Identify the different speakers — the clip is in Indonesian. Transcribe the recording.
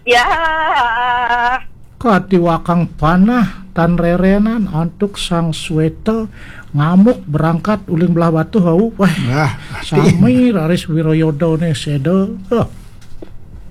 Speaker 1: Ya.
Speaker 2: Katiwakang panah tan rerenan antuk sang sweta ngamuk berangkat uling belah batu hau. Wah, sami raris Wiroyodo ne sedo.